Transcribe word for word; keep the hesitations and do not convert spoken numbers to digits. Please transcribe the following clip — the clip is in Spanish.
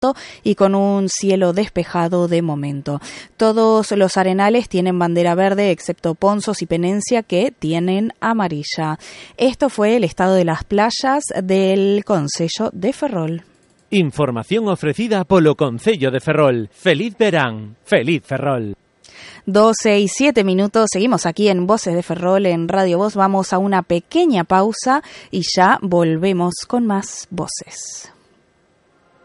y con un cielo despejado de momento. Todos los arenales tienen bandera verde, excepto Ponzos y Penencia, que tienen amarilla. Esto fue el estado de las playas del Concello de Ferrol. Información ofrecida polo Concello de Ferrol. Feliz verán, feliz Ferrol. doce y siete minutos, seguimos aquí en Voces de Ferrol, en Radio Voz. Vamos a una pequeña pausa y ya volvemos con más voces.